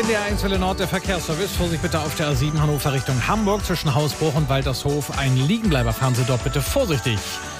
In der 1 Welle Nord der Verkehrsservice. Vorsicht bitte auf der A7 Hannover Richtung Hamburg. Zwischen Hausbruch und Waltershof ein Liegenbleiber. Fahren Sie dort bitte vorsichtig.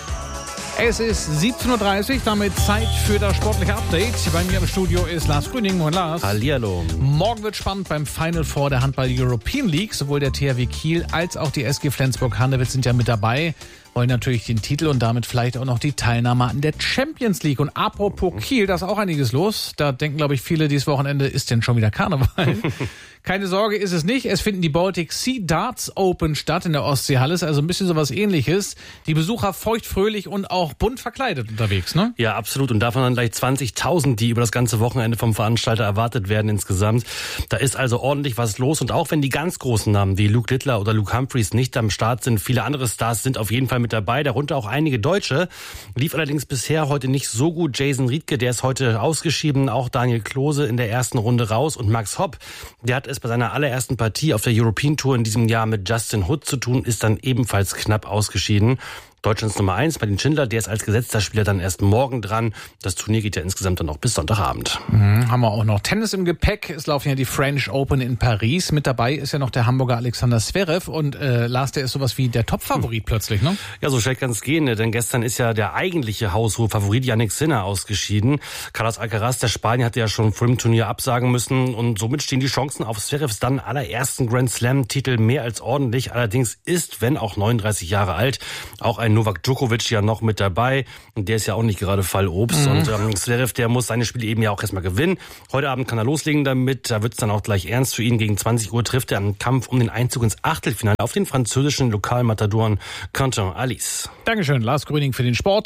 Es ist 17.30 Uhr, damit Zeit für das sportliche Update. Bei mir im Studio ist Lars Grüning. Moin Lars. Hallihallo. Morgen wird spannend beim Final Four der Handball European League. Sowohl der THW Kiel als auch die SG Flensburg-Handewitt sind ja mit dabei. Wollen natürlich den Titel und damit vielleicht auch noch die Teilnahme an der Champions League. Und apropos Kiel, da ist auch einiges los. Da denken, glaube ich, viele, dieses Wochenende ist denn schon wieder Karneval. Keine Sorge, ist es nicht. Es finden die Baltic Sea Darts Open statt in der Ostseehalle. Ist also ein bisschen sowas Ähnliches. Die Besucher feuchtfröhlich und auch bunt verkleidet unterwegs, ne? Ja, absolut. Und davon dann gleich 20.000, die über das ganze Wochenende vom Veranstalter erwartet werden insgesamt. Da ist also ordentlich was los. Und auch wenn die ganz großen Namen wie Luke Littler oder Luke Humphries nicht am Start sind, viele andere Stars sind auf jeden Fall mit dabei, darunter auch einige Deutsche. Lief allerdings bisher heute nicht so gut. Jason Riedke, der ist heute ausgeschieden, auch Daniel Klose in der ersten Runde raus und Max Hopp, der hat es bei seiner allerersten Partie auf der European Tour in diesem Jahr mit Justin Hood zu tun, ist dann ebenfalls knapp ausgeschieden. Deutschlands Nummer 1, Martin Schindler, der ist als gesetzter Spieler dann erst morgen dran. Das Turnier geht ja insgesamt dann noch bis Sonntagabend. Haben wir auch noch Tennis im Gepäck. Es laufen ja die French Open in Paris. Mit dabei ist ja noch der Hamburger Alexander Zverev. Und Lars, der ist sowas wie der Top-Favorit plötzlich, ne? Ja, so schnell kann es gehen, denn gestern ist ja der eigentliche haushohe Favorit Jannik Sinner ausgeschieden. Carlos Alcaraz, der Spanier, hatte ja schon vor dem Turnier absagen müssen. Und somit stehen die Chancen auf Zverevs dann allerersten Grand Slam-Titel mehr als ordentlich. Allerdings ist, wenn auch 39 Jahre alt, auch ein Novak Djokovic ja noch mit dabei. Und der ist ja auch nicht gerade Fallobst. Und Zverev, der muss seine Spiele eben ja auch erstmal gewinnen. Heute Abend kann er loslegen damit. Da wird es dann auch gleich ernst für ihn. Gegen 20 Uhr trifft er einen Kampf um den Einzug ins Achtelfinale auf den französischen Lokalmatadoren Quentin Alice. Dankeschön, Lars Grüning für den Sport.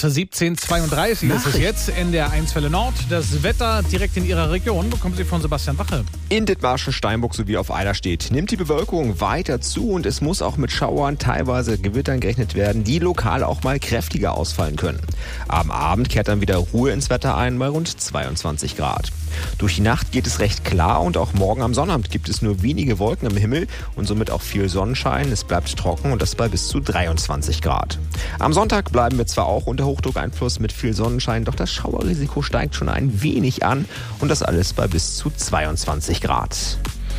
17:32 ist es jetzt in der 1 Welle Nord. Das Wetter direkt in Ihrer Region bekommen Sie von Sebastian Wache. In Dithmarschen, Steinburg sowie auf Eiderstedt nimmt die Bewölkung weiter zu und es muss auch mit Schauern, teilweise Gewittern gerechnet werden, die lokal auch mal kräftiger ausfallen können. Am Abend kehrt dann wieder Ruhe ins Wetter ein bei rund 22 Grad. Durch die Nacht geht es recht klar und auch morgen am Sonnabend gibt es nur wenige Wolken am Himmel und somit auch viel Sonnenschein. Es bleibt trocken und das bei bis zu 23 Grad. Am Sonntag bleiben wir zwar auch unter Hochdruckeinfluss mit viel Sonnenschein, doch das Schauerrisiko steigt schon ein wenig an und das alles bei bis zu 22 Grad.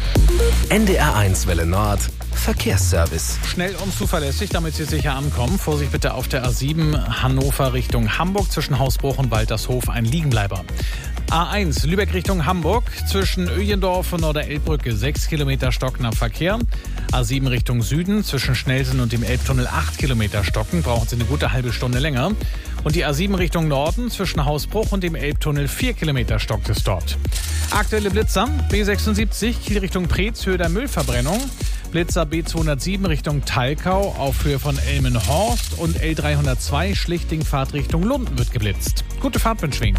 NDR 1 Welle Nord Verkehrsservice. Schnell und zuverlässig, damit Sie sicher ankommen. Vorsicht bitte auf der A7 Hannover Richtung Hamburg. Zwischen Hausbruch und Waltershof ein Liegenbleiber. A1 Lübeck Richtung Hamburg. Zwischen Öjendorf und Norderelbbrücke 6 Kilometer stockender Verkehr. A7 Richtung Süden. Zwischen Schnelsen und dem Elbtunnel 8 Kilometer stocken. Brauchen Sie eine gute halbe Stunde länger. Und die A7 Richtung Norden. Zwischen Hausbruch und dem Elbtunnel 4 Kilometer stockt es dort. Aktuelle Blitzer. B76 Kiel Richtung Preetz, Höhe der Müllverbrennung. Blitzer B207 Richtung Talkau auf Höhe von Elmenhorst und L302 Schlichting Fahrtrichtung Lunden wird geblitzt. Gute Fahrt wünschen wir Ihnen.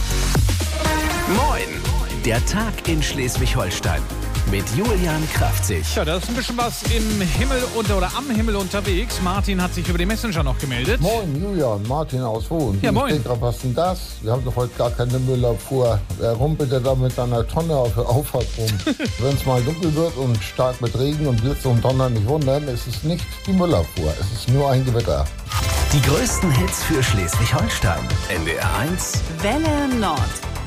Moin, der Tag in Schleswig-Holstein mit Julian Kraftzig. Ja, da ist ein bisschen was im Himmel oder am Himmel unterwegs. Martin hat sich über den Messenger noch gemeldet. Moin Julian, Martin aus Wohn. Ja, moin. Ich denke, was ist denn das? Wir haben doch heute gar keine Müllabfuhr. Wer rumpelt denn da mit einer Tonne auf der Auffahrt rum? Wenn es mal dunkel wird und stark mit Regen und Blitz und Donner, nicht wundern, es ist nicht die Müllabfuhr. Es ist nur ein Gewitter. Die größten Hits für Schleswig-Holstein. NDR 1 Welle Nord.